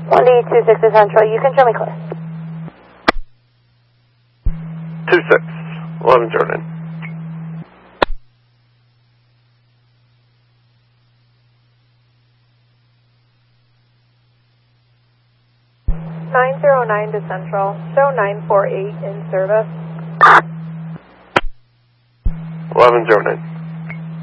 1D26 to Central, you can show me clear. 26, 1109. (909) to Central, show 948 in service. 1109.